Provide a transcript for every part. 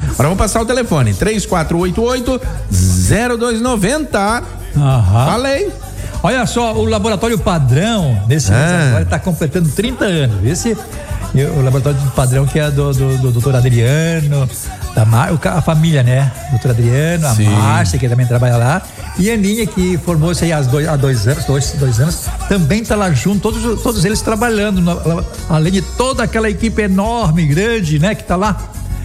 Agora vamos passar o telefone, 3488-0290. Falei. Olha só, o Laboratório Padrão, nesse mês agora, está completando 30 anos. O Laboratório Padrão, que é do doutor Adriano, a família, né? Doutor Adriano, a Márcia, que também trabalha lá, e a Aninha, que formou-se aí há 2 anos, também está lá junto, todos eles trabalhando, além de toda aquela equipe enorme, grande, né? Que está lá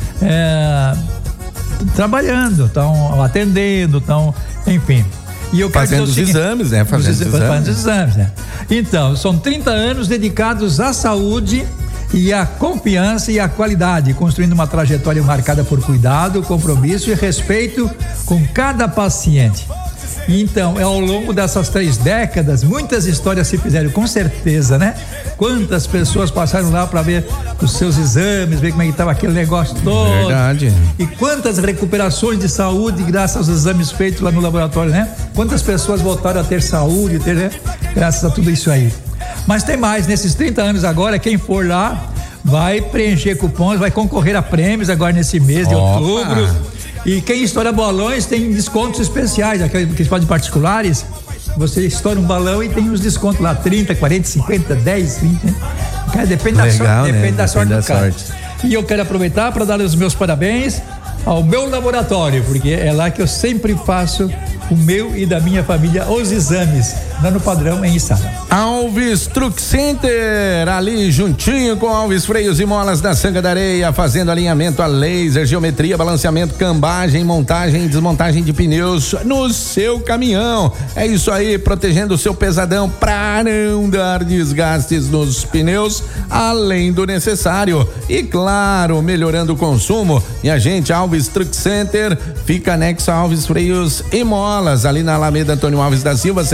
trabalhando, estão atendendo, enfim. E eu quero fazendo os exames, né? Fazendo os exames, né? Então, são 30 anos dedicados à saúde e à confiança e à qualidade, construindo uma trajetória marcada por cuidado, compromisso e respeito com cada paciente. Então, ao longo dessas 3 décadas, muitas histórias se fizeram, com certeza, né? Quantas pessoas passaram lá para ver os seus exames, ver como é que estava aquele negócio todo. Verdade. E quantas recuperações de saúde graças aos exames feitos lá no laboratório, né? Quantas pessoas voltaram a ter saúde, né? Graças a tudo isso aí. Mas tem mais, nesses 30 anos agora, quem for lá vai preencher cupons, vai concorrer a prêmios agora nesse mês de outubro. E quem estoura balões tem descontos especiais, aqueles podem particulares, você estoura um balão e tem os descontos lá, 30, 40, 50, 10, 20, né? Cara, depende da sorte, depende da sorte do cara. E eu quero aproveitar para dar os meus parabéns ao meu laboratório, porque é lá que eu sempre faço o meu e da minha família os exames, lá no Padrão em Içara. Alves Truck Center, ali juntinho com Alves Freios e Molas da Sanga da Areia, fazendo alinhamento a laser, geometria, balanceamento, cambagem, montagem e desmontagem de pneus no seu caminhão. É isso aí, protegendo o seu pesadão para não dar desgastes nos pneus além do necessário. E claro, melhorando o consumo. E a gente, Alves Truck Center, fica anexo a Alves Freios e Molas, ali na Alameda Antônio Alves da Silva,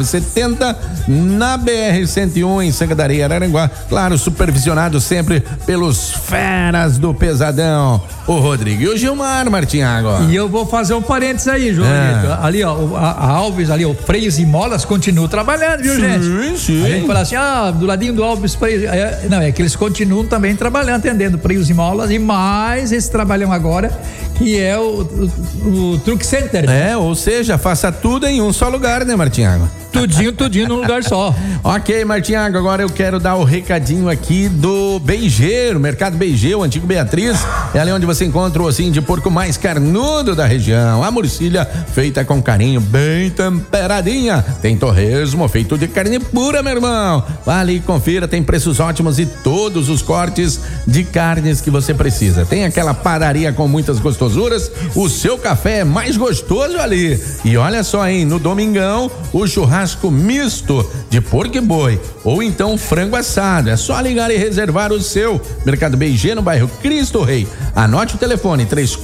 7970, na BR-101, em Sanga da Areia, Araranguá. Claro, supervisionado sempre pelos feras do pesadão, o Rodrigo e o Gilmar Martinhago. E eu vou fazer um parênteses aí, João. Ali, ó, a Alves, ali, o Freios e Molas continua trabalhando, viu, gente? Sim. A gente fala assim, do ladinho do Alves Freios. Não, é que eles continuam também trabalhando, atendendo Freios e Molas, e mais esse trabalham agora, que é o Truck Center. Ou seja, faça tudo em um só lugar, né, Martinhago? Tudinho num lugar só. Ok, Martinhago, agora eu quero dar o recadinho aqui do Beijeiro, Mercado Beijeiro, antigo Beatriz, é ali onde você encontra o ossinho de porco mais carnudo da região, a morcilha feita com carinho, bem temperadinha, tem torresmo feito de carne pura, meu irmão, vale e confira, tem preços ótimos e todos os cortes de carnes que você precisa, tem aquela padaria com muitas gostosuras, o seu café é mais gostoso ali, e olha só, hein, no domingão, o churrasco misto de porco e boi, ou então frango assado, é só ligar e reservar o seu. Mercado Beijeiro, no bairro Cristo Rei, anote o telefone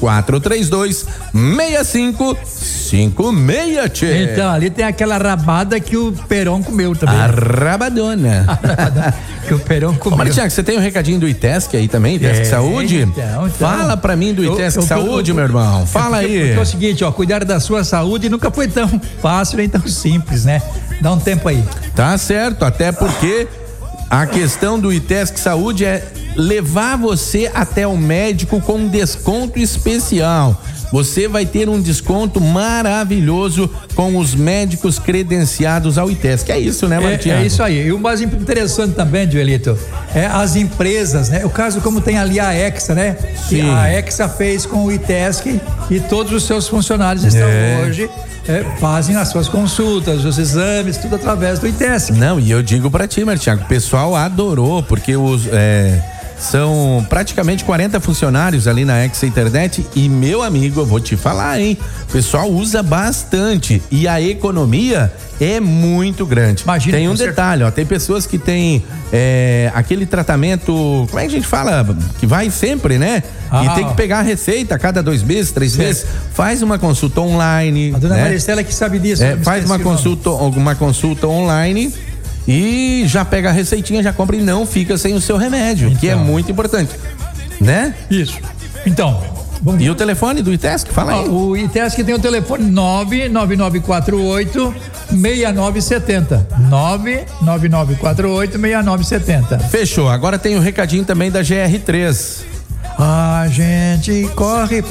3432-6556. Então, ali tem aquela rabada que o Perón comeu também. A rabadona. Que o Perón comeu. Martinhago, você tem um recadinho do ITESC aí também, ITESC Saúde? Então. Fala pra mim do ITESC Saúde, meu irmão, fala aí. Porque é o seguinte, cuidar da sua saúde nunca foi tão fácil nem tão simples, né? Dá um tempo aí. Tá certo, até porque a questão do ITESC Saúde é levar você até o médico com um desconto especial. Você vai ter um desconto maravilhoso com os médicos credenciados ao ITESC. É isso, né, Martinho? É isso aí. E o mais interessante também, Joelito, é as empresas, né? O caso como tem ali a Hexa, né? Sim. A Hexa fez com o ITESC e todos os seus funcionários estão hoje fazem as suas consultas, os exames, tudo através do ITESC. Não, e eu digo pra ti, Martinho, o pessoal adorou, porque são praticamente 40 funcionários ali na Hexa Internet e, meu amigo, eu vou te falar, hein? O pessoal usa bastante e a economia é muito grande. Imagina, tem um detalhe, tem pessoas que têm aquele tratamento, como é que a gente fala? Que vai sempre, né? E tem que pegar a receita a cada 2 meses, 3 meses. Faz uma consulta online. A dona Maristela que sabe disso. Faz uma consulta online e já pega a receitinha, já compra e não fica sem o seu remédio, que é muito importante, né? Isso. Então, e o telefone do ITESC? Fala aí. O ITESC tem o telefone 99948-6970. 99948-6970. Fechou. Agora tem o recadinho também da GR3. A gente corre